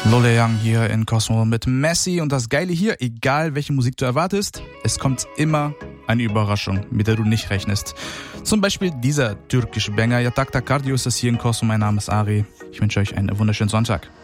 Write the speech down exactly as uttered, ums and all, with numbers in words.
Lola Young hier in Cosmo mit Messi und das Geile hier, egal welche Musik du erwartest, es kommt immer eine Überraschung, mit der du nicht rechnest. Zum Beispiel dieser türkische Banger, Yatakta Cardio ist das hier in Cosmo, mein Name ist Ari. Ich wünsche euch einen wunderschönen Sonntag.